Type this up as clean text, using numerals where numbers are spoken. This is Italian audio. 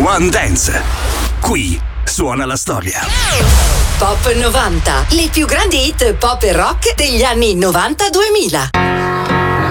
One Dance. Qui suona la storia. Top 90, le più grandi hit pop e rock degli anni 90-2000.